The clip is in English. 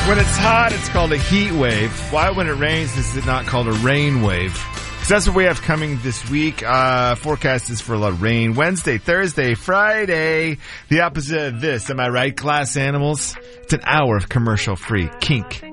When it's hot, it's called a heat wave. Why, when it rains, is it not called a rain wave? So that's what we have coming this week. Forecast is for a lot of rain. Wednesday, Thursday, Friday. The opposite of this. Am I right, class animals? It's an hour of commercial-free kink